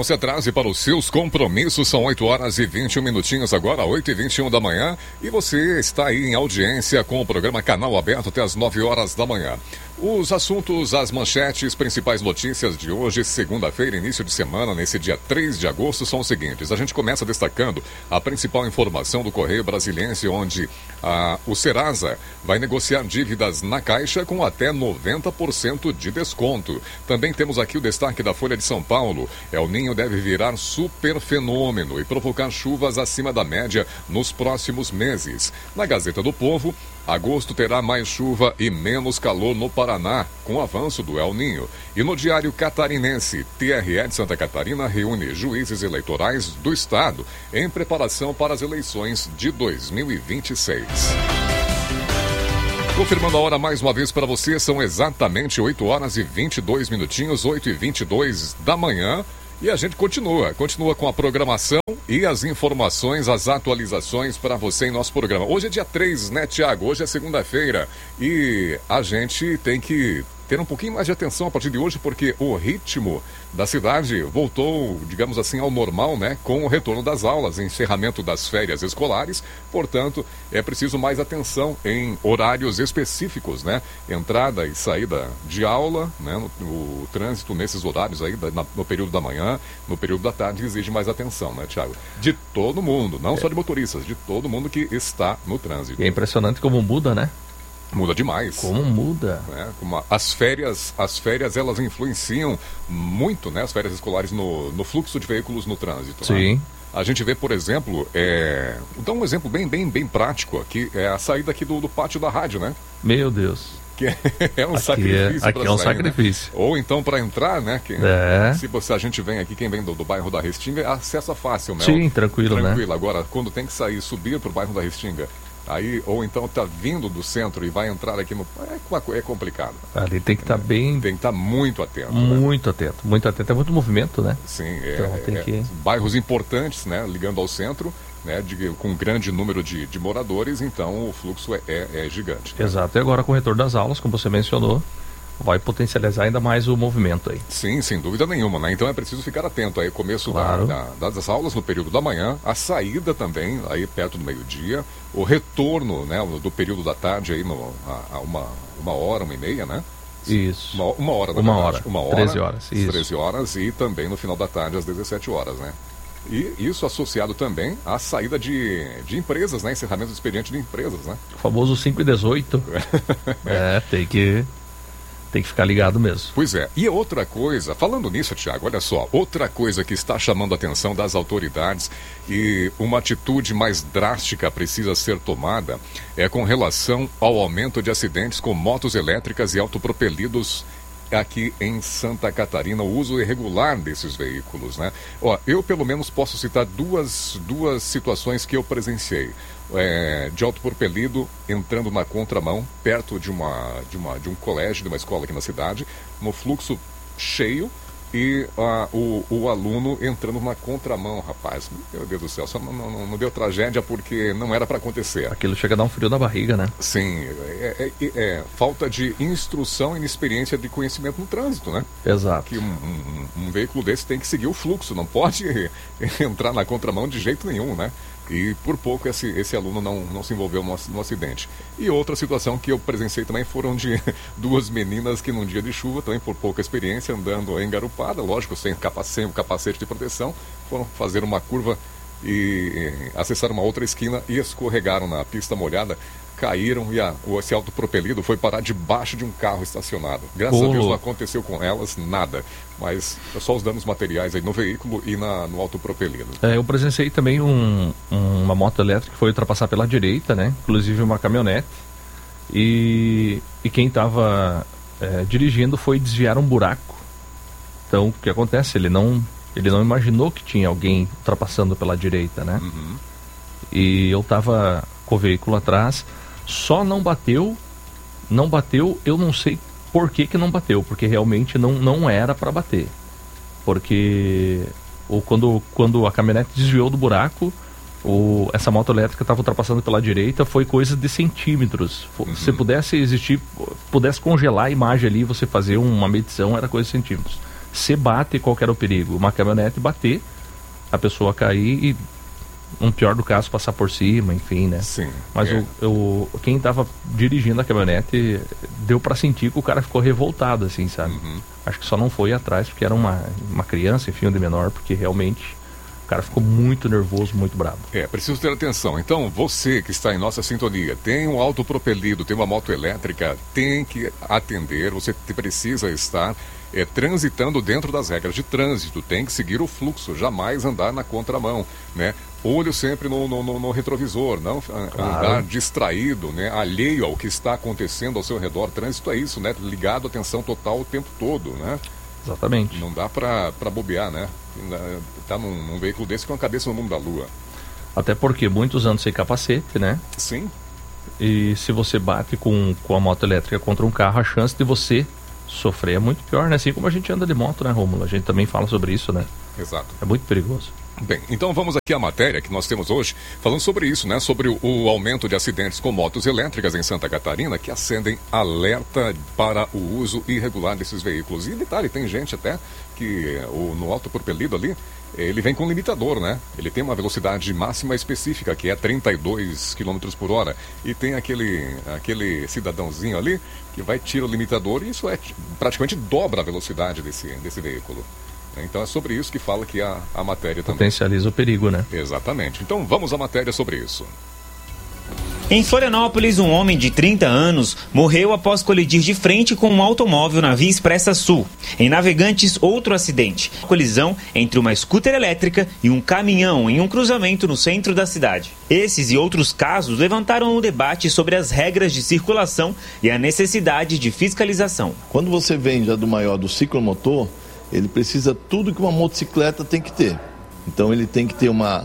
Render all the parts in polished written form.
Não se atrase para os seus compromissos, são 8 horas e 21 minutinhos agora, 8h21 da manhã, e você está aí em audiência com o programa Canal Aberto até as 9 horas da manhã. Os assuntos, as manchetes, principais notícias de hoje, segunda-feira, início de semana, nesse dia 3 de agosto, são os seguintes. A gente começa destacando a principal informação do Correio Brasiliense, onde o Serasa vai negociar dívidas na Caixa com até 90% de desconto. Também temos aqui o destaque da Folha de São Paulo. El Ninho deve virar super fenômeno e provocar chuvas acima da média nos próximos meses. Na Gazeta do Povo, agosto terá mais chuva e menos calor no Paraná, com o avanço do El Ninho. E no Diário Catarinense, TRE de Santa Catarina reúne juízes eleitorais do Estado em preparação para as eleições de 2026. Confirmando a hora mais uma vez para você, são exatamente 8 horas e 22 minutinhos, 8h22 da manhã. E a gente continua com a programação e as informações, as atualizações para você em nosso programa. Hoje é dia 3, né, Tiago? Hoje é segunda-feira e a gente tem que ter um pouquinho mais de atenção a partir de hoje, porque o ritmo da cidade voltou, digamos assim, ao normal, né? Com o retorno das aulas, encerramento das férias escolares. Portanto, é preciso mais atenção em horários específicos, né? Entrada e saída de aula, né? O trânsito nesses horários aí, no período da manhã, no período da tarde, exige mais atenção, né, Tiago? De todo mundo, não só de motoristas, de todo mundo que está no trânsito. E é impressionante como muda, né? Muda demais. Como muda. As férias elas influenciam muito, né? As férias escolares no fluxo de veículos no trânsito. Sim. Né? A gente vê, por exemplo, vou dar um exemplo bem prático aqui, é a saída aqui do pátio da rádio, né? Meu Deus. Que é um sacrifício. Aqui é um sacrifício. Né? Ou então para entrar, né? Se a gente vem aqui, quem vem do bairro da Restinga, acessa fácil, né? Sim, tranquilo, né? Agora, quando tem que sair, subir para o bairro da Restinga, aí, ou então tá vindo do centro e vai entrar aqui no... É complicado. Ali tem que estar bem... Tem que estar muito atento. Muito atento. É muito movimento, né? Sim, então, bairros importantes, né? Ligando ao centro, né? Com grande número de moradores, então o fluxo é gigante. Né? Exato. E agora com o retorno das aulas, como você mencionou, vai potencializar ainda mais o movimento aí. Sim, sem dúvida nenhuma, né? Então é preciso ficar atento aí, começo claro. das aulas no período da manhã, a saída também, aí perto do meio-dia, o retorno, né, do período da tarde aí a uma hora, 1h30, né? Isso. Uma hora, uma hora. 13 horas. Isso. 13 horas e também no final da tarde às 17 horas, né? E isso associado também à saída de empresas, né? Encerramento do expediente de empresas, né? O famoso 5 e 18. Tem que ficar ligado mesmo. Pois é. E outra coisa, falando nisso, Tiago, olha só, outra coisa que está chamando a atenção das autoridades e uma atitude mais drástica precisa ser tomada é com relação ao aumento de acidentes com motos elétricas e autopropelidos aqui em Santa Catarina, o uso irregular desses veículos, né? Eu pelo menos posso citar duas situações que eu presenciei. De autopropelido entrando na contramão, perto de um colégio, de uma escola aqui na cidade, no fluxo cheio, e o aluno entrando na contramão, rapaz. Meu Deus do céu, só não deu tragédia porque não era para acontecer. Aquilo chega a dar um frio na barriga, né? Sim, falta de instrução e inexperiência de conhecimento no trânsito, né? Exato. Que um veículo desse tem que seguir o fluxo, não pode entrar na contramão de jeito nenhum, né? E por pouco esse aluno não se envolveu no acidente. E outra situação que eu presenciei também foram de duas meninas que num dia de chuva, também por pouca experiência, andando engarupada, lógico, sem o capacete de proteção, foram fazer uma curva e acessaram uma outra esquina e escorregaram na pista molhada, caíram e esse autopropelido foi parar debaixo de um carro estacionado. Graças a Deus não aconteceu com elas nada, mas só os danos materiais aí no veículo e no autopropelido. Eu presenciei também uma moto elétrica que foi ultrapassar pela direita, né? Inclusive uma caminhonete, e quem estava dirigindo foi desviar um buraco. Então o que acontece? Ele não imaginou que tinha alguém ultrapassando pela direita, né? Uhum. E eu estava com o veículo atrás. Só não bateu, eu não sei por que não bateu, porque realmente não era para bater. Porque quando a caminhonete desviou do buraco, essa moto elétrica estava ultrapassando pela direita, foi coisa de centímetros. Se pudesse congelar a imagem ali, você fazer uma medição, era coisa de centímetros. se bate, qual que era o perigo? Uma caminhonete bater, a pessoa cair e, no pior do caso, passar por cima, enfim, né? Sim. Mas quem estava dirigindo a caminhonete, deu para sentir que o cara ficou revoltado, assim, sabe? Acho que só não foi atrás porque era uma criança, enfim, de menor, porque realmente o cara ficou muito nervoso, muito bravo. Preciso ter atenção. Então, você que está em nossa sintonia, tem um autopropelido, tem uma moto elétrica, tem que atender, você precisa estar transitando dentro das regras de trânsito, tem que seguir o fluxo, jamais andar na contramão, né? Olho sempre no retrovisor, não andar distraído, né? Alheio ao que está acontecendo ao seu redor. Trânsito é isso, né? Ligado, atenção total o tempo todo, né? Exatamente. Não dá pra bobear, né? Tá num veículo desse com a cabeça no mundo da lua. Até porque muitos andam sem capacete, né? Sim. E se você bate com a moto elétrica contra um carro, a chance de você sofrer é muito pior, né? Assim como a gente anda de moto, né, Rômulo? A gente também fala sobre isso, né? Exato. É muito perigoso. Bem, então vamos aqui à matéria que nós temos hoje, falando sobre isso, né? Sobre o aumento de acidentes com motos elétricas em Santa Catarina, que acendem alerta para o uso irregular desses veículos. E detalhe, tem gente até que no autopropelido ali, ele vem com limitador, né? Ele tem uma velocidade máxima específica, que é 32 km por hora. E tem aquele cidadãozinho ali que vai tirar o limitador e isso praticamente dobra a velocidade desse veículo. Então é sobre isso que fala aqui a matéria também. Potencializa o perigo, né? Exatamente. Então vamos à matéria sobre isso. Em Florianópolis, um homem de 30 anos morreu após colidir de frente com um automóvel na Via Expressa Sul. Em Navegantes, outro acidente. Colisão entre uma scooter elétrica e um caminhão em um cruzamento no centro da cidade. Esses e outros casos levantaram um debate sobre as regras de circulação e a necessidade de fiscalização. Quando você vem já do maior do ciclomotor, ele precisa tudo que uma motocicleta tem que ter. Então ele tem que ter uma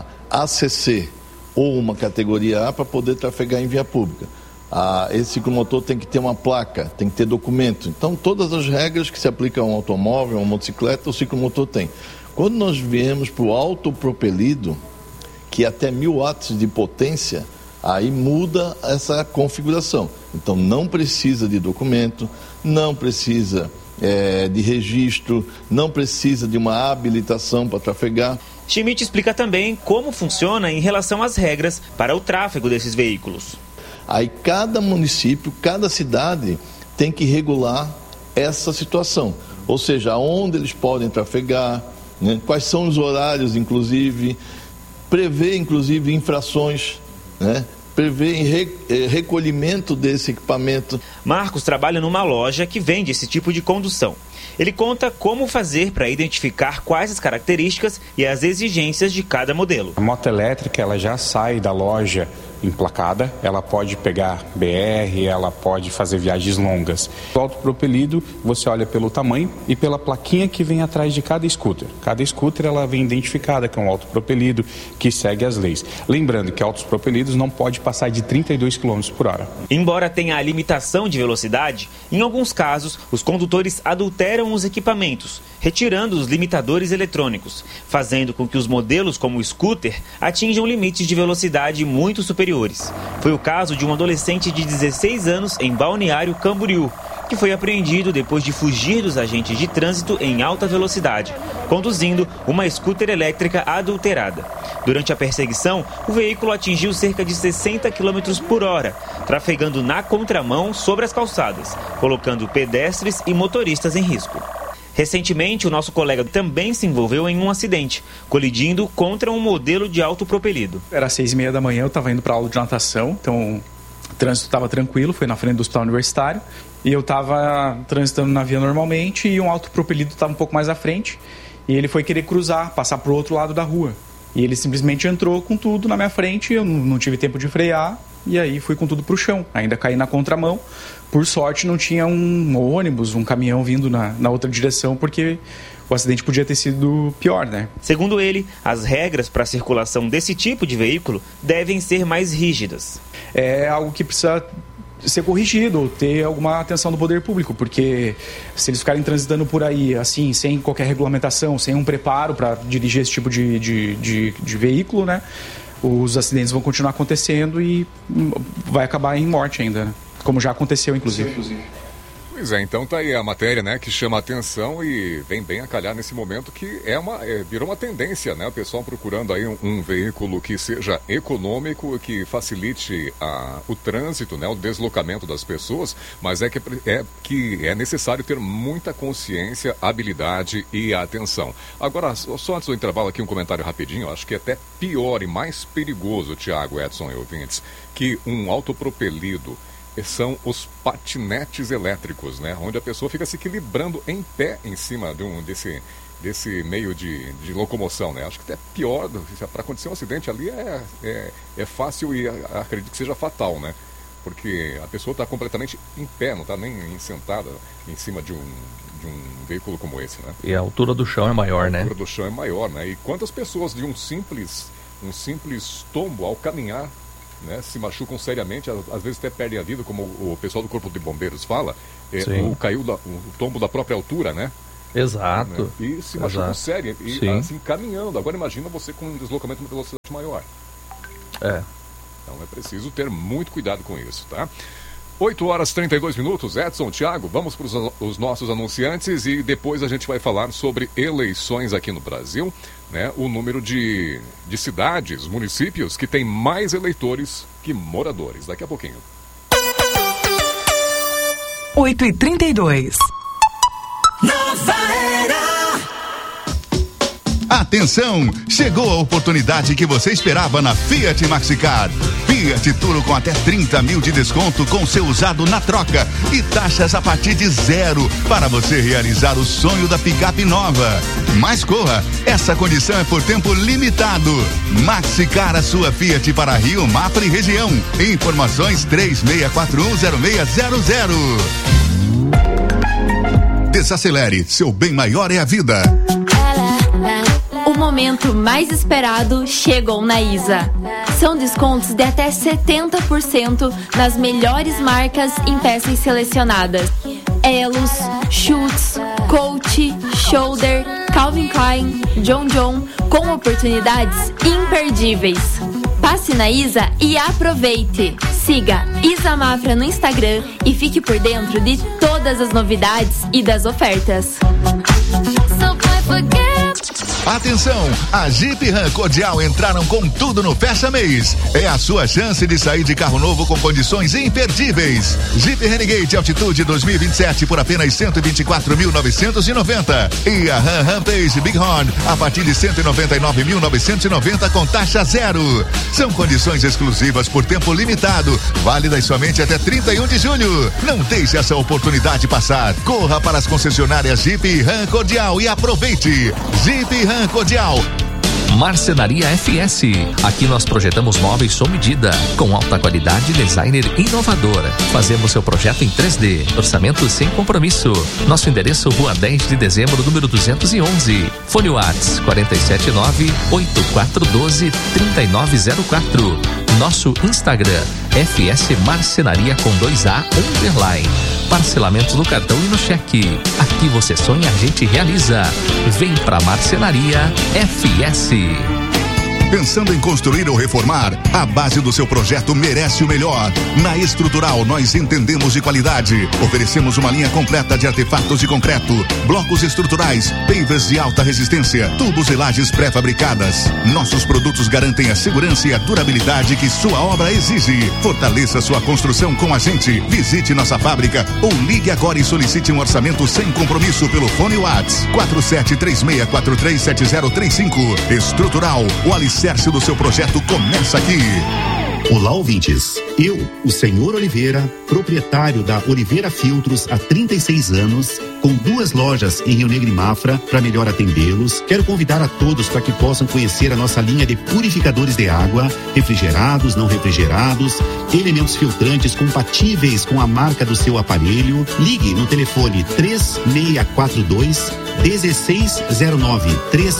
ACC ou uma categoria A para poder trafegar em via pública. Esse ciclomotor tem que ter uma placa, tem que ter documento. Então todas as regras que se aplicam a um automóvel, a uma motocicleta, o ciclomotor tem. Quando nós viemos para o autopropelido, que é até 1000 watts de potência, aí muda essa configuração. Então não precisa de documento, não precisa de registro, não precisa de uma habilitação para trafegar. Schmidt explica também como funciona em relação às regras para o tráfego desses veículos. Aí cada município, cada cidade tem que regular essa situação, ou seja, onde eles podem trafegar, né? Quais são os horários, inclusive, prever inclusive infrações, né? Prevê recolhimento desse equipamento. Marcos trabalha numa loja que vende esse tipo de condução. Ele conta como fazer para identificar quais as características e as exigências de cada modelo. A moto elétrica ela já sai da loja emplacada, ela pode pegar BR, ela pode fazer viagens longas. O autopropelido, você olha pelo tamanho e pela plaquinha que vem atrás de cada scooter. Cada scooter ela vem identificada com um autopropelido que segue as leis. Lembrando que autos propelidos não pode passar de 32 km por hora. Embora tenha a limitação de velocidade, em alguns casos os condutores adulteram os equipamentos, retirando os limitadores eletrônicos, fazendo com que os modelos como o scooter atinjam limites de velocidade muito superiores. Foi o caso de um adolescente de 16 anos em Balneário Camboriú, que foi apreendido depois de fugir dos agentes de trânsito em alta velocidade, conduzindo uma scooter elétrica adulterada. Durante a perseguição, o veículo atingiu cerca de 60 km por hora, trafegando na contramão sobre as calçadas, colocando pedestres e motoristas em risco. Recentemente, o nosso colega também se envolveu em um acidente, colidindo contra um modelo de autopropelido. Era 6h30 da manhã, eu estava indo para aula de natação, então o trânsito estava tranquilo, foi na frente do hospital universitário, e eu estava transitando na via normalmente e um autopropelido estava um pouco mais à frente, e ele foi querer cruzar, passar para o outro lado da rua. E ele simplesmente entrou com tudo na minha frente, eu não tive tempo de frear, e aí fui com tudo para o chão, ainda caí na contramão. Por sorte não tinha um ônibus, um caminhão vindo na outra direção, porque o acidente podia ter sido pior, né? Segundo ele, as regras para a circulação desse tipo de veículo devem ser mais rígidas. É algo que precisa ser corrigido ou ter alguma atenção do poder público, porque se eles ficarem transitando por aí assim, sem qualquer regulamentação, sem um preparo para dirigir esse tipo de veículo, né? Os acidentes vão continuar acontecendo e vai acabar em morte ainda, né? Como já aconteceu, inclusive. Pois é, então tá aí a matéria, né, que chama a atenção e vem bem a calhar nesse momento que virou uma tendência, né, o pessoal procurando aí um veículo que seja econômico, que facilite o trânsito, né, o deslocamento das pessoas, mas que é necessário ter muita consciência, habilidade e atenção. Agora, só antes do intervalo aqui um comentário rapidinho, eu acho que é até pior e mais perigoso, Tiago, Edson e ouvintes, que um autopropelido são os patinetes elétricos, né? Onde a pessoa fica se equilibrando em pé em cima desse meio de locomoção, né? Acho que até pior, para acontecer um acidente ali é fácil e acredito que seja fatal, né? Porque a pessoa está completamente em pé, não está nem sentada em cima de um veículo como esse, né? E a altura do chão é maior, né? A altura do chão é maior, né? E quantas pessoas de um simples tombo ao caminhar, né, se machucam seriamente, às vezes até perdem a vida, como o pessoal do Corpo de Bombeiros fala, caiu o tombo da própria altura, né? Exato. Né? E se machucam sério, e assim caminhando. Agora imagina você com um deslocamento de velocidade maior. Então é preciso ter muito cuidado com isso, tá? 8h32, Edson, Thiago, vamos para os nossos anunciantes e depois a gente vai falar sobre eleições aqui no Brasil, né? O número de cidades, municípios que tem mais eleitores que moradores. Daqui a pouquinho. 8h32. Nova Era. Atenção! Chegou a oportunidade que você esperava na Fiat Maxicar. Fiat Turo com até 30 mil de desconto com seu usado na troca e taxas a partir de 0 para você realizar o sonho da picape nova. Mas corra, essa condição é por tempo limitado. Maxicar a sua Fiat para Rio, Mapra e região. Informações 36410600. Desacelere, seu bem maior é a vida. O momento mais esperado chegou na Isa. São descontos de até 70% nas melhores marcas em peças selecionadas. Elos, Schutz, Coach, Shoulder, Calvin Klein, John, com oportunidades imperdíveis. Passe na Isa e aproveite. Siga Isa Mafra no Instagram e fique por dentro de todas as novidades e das ofertas. Atenção, a Jeep Ram Cordial entraram com tudo no Fecha Mês. É a sua chance de sair de carro novo com condições imperdíveis. Jeep Renegade Altitude 2027 por apenas 124.990 e a Ram Rampage Bighorn a partir de 199.990 com taxa 0. São condições exclusivas por tempo limitado, válidas somente até 31 de julho. Não deixe essa oportunidade passar. Corra para as concessionárias Jeep e Ram Cordial e aproveite. Jeep Ram Cordial. Marcenaria FS. Aqui nós projetamos móveis sob medida, com alta qualidade e designer inovador. Fazemos seu projeto em 3D, orçamento sem compromisso. Nosso endereço, Rua 10 de Dezembro, número 211. Fone Whats 479-8412-3904. Nosso Instagram, FS Marcenaria com 2A _. Parcelamentos no cartão e no cheque. Aqui você sonha, a gente realiza. Vem pra Marcenaria FS. Pensando em construir ou reformar? A base do seu projeto merece o melhor. Na Estrutural, nós entendemos de qualidade. Oferecemos uma linha completa de artefatos de concreto, blocos estruturais, pavers de alta resistência, tubos e lajes pré-fabricadas. Nossos produtos garantem a segurança e a durabilidade que sua obra exige. Fortaleça sua construção com a gente. Visite nossa fábrica ou ligue agora e solicite um orçamento sem compromisso pelo fone Whats 4736437035. Estrutural, o alicerce do seu projeto começa aqui. Olá, ouvintes. Eu, o senhor Oliveira, proprietário da Oliveira Filtros há 36 anos, com 2 lojas em Rio Negro e Mafra, para melhor atendê-los, quero convidar a todos para que possam conhecer a nossa linha de purificadores de água, refrigerados, não refrigerados, elementos filtrantes compatíveis com a marca do seu aparelho. Ligue no telefone 3642-1609,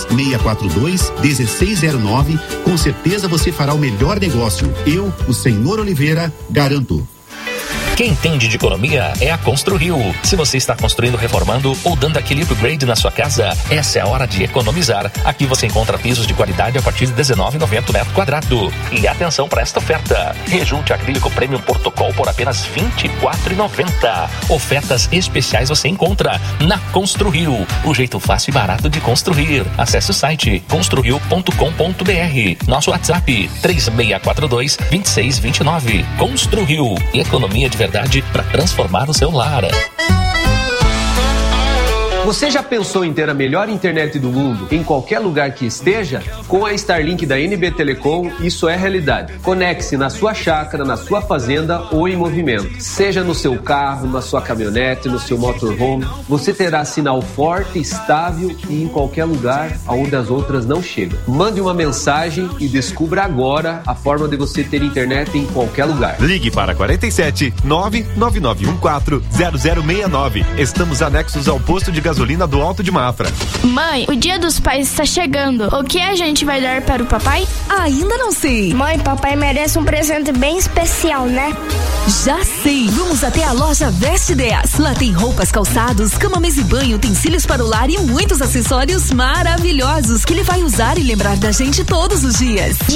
3642-1609. Com certeza você fará o melhor negócio. Eu, o senhor Oliveira, garanto. Quem entende de economia é a ConstruRio. Se você está construindo, reformando ou dando aquele upgrade na sua casa, essa é a hora de economizar. Aqui você encontra pisos de qualidade a partir de R$19,90 metro quadrado. E atenção para esta oferta. Rejunte acrílico Premium Protocol por apenas R$24,90. Ofertas especiais você encontra na ConstruRio. O jeito fácil e barato de construir. Acesse o site construrio.com.br. Nosso WhatsApp 3642-2629. ConstruRio. Economia de verdade para transformar o seu lar. Você já pensou em ter a melhor internet do mundo em qualquer lugar que esteja? Com a Starlink da NB Telecom, isso é realidade. Conecte-se na sua chácara, na sua fazenda ou em movimento. Seja no seu carro, na sua caminhonete, no seu motorhome, você terá sinal forte, estável e em qualquer lugar onde as outras não chegam. Mande uma mensagem e descubra agora a forma de você ter internet em qualquer lugar. Ligue para 47 99914 0069. Estamos anexos ao posto de gasolina do Alto de Mafra. Mãe, o Dia dos Pais está chegando. O que a gente vai dar para o papai? Ainda não sei. Mãe, papai merece um presente bem especial, né? Já sei. Vamos até a loja Veste 10. Lá tem roupas, calçados, cama, mesa e banho, utensílios para o lar e muitos acessórios maravilhosos que ele vai usar e lembrar da gente todos os dias.